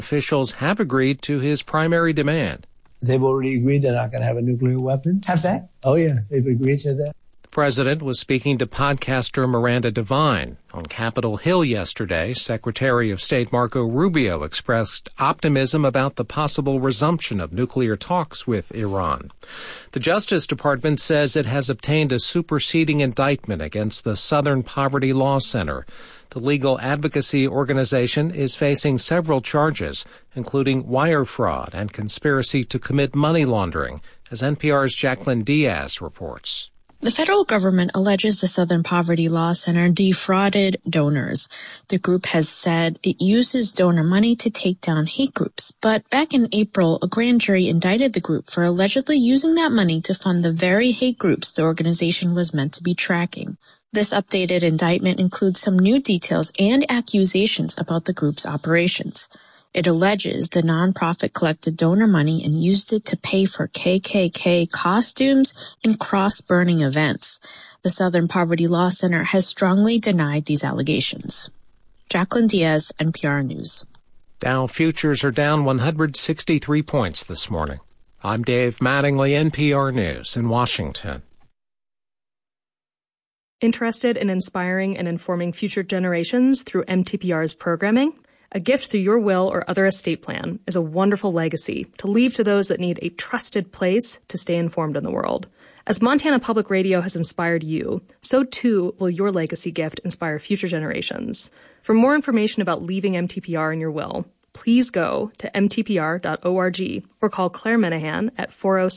Officials have agreed to his primary demand. They've already agreed they're not going to have a nuclear weapon. Have they? Oh, yeah. They've agreed to that. The president was speaking to podcaster Miranda Devine. On Capitol Hill yesterday, Secretary of State Marco Rubio expressed optimism about the possible resumption of nuclear talks with Iran. The Justice Department says it has obtained a superseding indictment against the Southern Poverty Law Center. The legal advocacy organization is facing several charges, including wire fraud and conspiracy to commit money laundering, as NPR's Jacqueline Diaz reports. The federal government alleges the Southern Poverty Law Center defrauded donors. The group has said it uses donor money to take down hate groups. But back in April, a grand jury indicted the group for allegedly using that money to fund the very hate groups the organization was meant to be tracking. This updated indictment includes some new details and accusations about the group's operations. It alleges the nonprofit collected donor money and used it to pay for KKK costumes and cross-burning events. The Southern Poverty Law Center has strongly denied these allegations. Jacqueline Diaz, NPR News. Dow futures are down 163 points this morning. I'm Dave Mattingly, NPR News in Washington. Interested in inspiring and informing future generations through MTPR's programming? A gift through your will or other estate plan is a wonderful legacy to leave to those that need a trusted place to stay informed in the world. As Montana Public Radio has inspired you, so too will your legacy gift inspire future generations. For more information about leaving MTPR in your will, please go to mtpr.org or call Claire Menahan at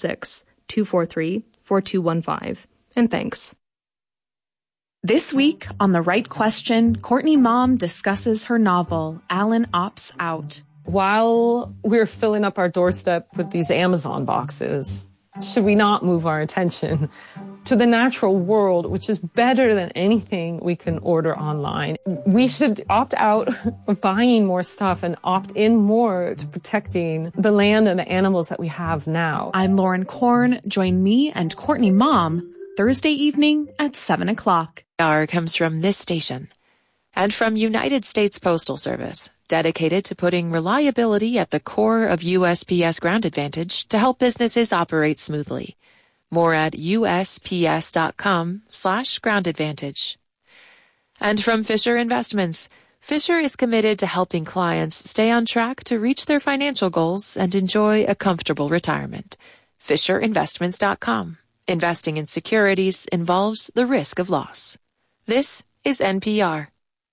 406-243-4215. And thanks. This week on The Right Question, Courtney Mom discusses her novel, Alan Opts Out. While we're filling up our doorstep with these Amazon boxes, should we not move our attention to the natural world, which is better than anything we can order online? We should opt out of buying more stuff and opt in more to protecting the land and the animals that we have now. I'm Lauren Korn. Join me and Courtney Mom Thursday evening at 7 o'clock. Hour comes from this station and from United States Postal Service, dedicated to putting reliability at the core of USPS Ground Advantage to help businesses operate smoothly. More at usps.com/Ground Advantage. And from Fisher Investments, Fisher is committed to helping clients stay on track to reach their financial goals and enjoy a comfortable retirement. FisherInvestments.com. Investing in securities involves the risk of loss. This is NPR.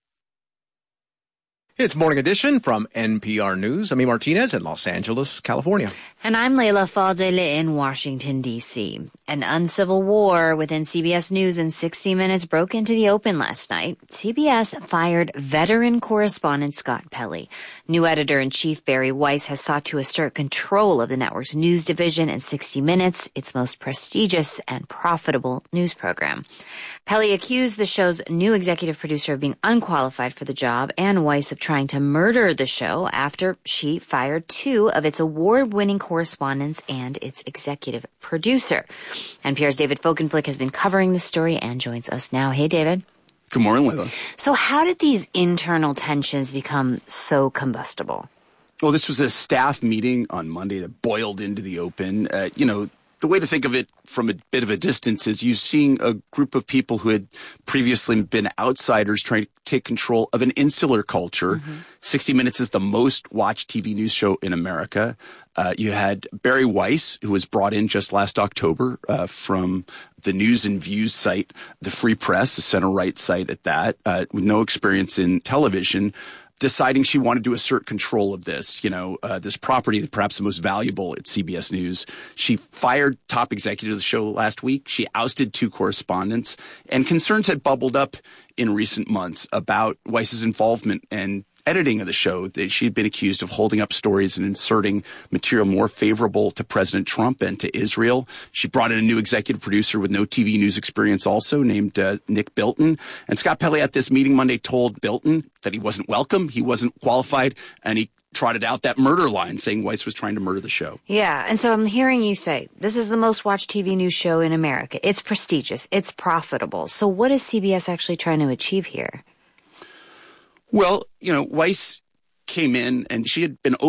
It's Morning Edition from NPR News. I'm E. Martinez in Los Angeles, California. And I'm Leila Fadeli in Washington, D.C. An uncivil war within CBS News and 60 Minutes broke into the open last night. CBS fired veteran correspondent Scott Pelley. New editor-in-chief Barry Weiss has sought to assert control of the network's news division and 60 Minutes, its most prestigious and profitable news program. Pelley accused the show's new executive producer of being unqualified for the job and Weiss of trying to murder the show after she fired two of its award-winning correspondents and its executive producer. NPR's David Folkenflik has been covering the story and joins us now. Hey, David. Good morning, Leila. So how did these internal tensions become so combustible? Well, this was a staff meeting on Monday that boiled into the open. The way to think of it from a bit of a distance is you're seeing a group of people who had previously been outsiders trying to take control of an insular culture. Mm-hmm. 60 Minutes is the most watched TV news show in America. You had Barry Weiss, who was brought in just last October from the News and Views site, the Free Press, the center-right site at that, with no experience in television, deciding she wanted to assert control of this, this property, perhaps the most valuable at CBS News. She fired top executives of the show last week. She ousted two correspondents, and concerns had bubbled up in recent months about Weiss's involvement and editing of the show. That she had been accused of holding up stories and inserting material more favorable to President Trump and to Israel. She brought in a new executive producer with no TV news experience also, named Nick Bilton. And Scott Pelley at this meeting Monday told Bilton that he wasn't welcome, he wasn't qualified, and he trotted out that murder line saying Weiss was trying to murder the show. Yeah, and so I'm hearing you say, this is the most watched TV news show in America. It's prestigious. It's profitable. So what is CBS actually trying to achieve here? Well, Weiss came in and she had been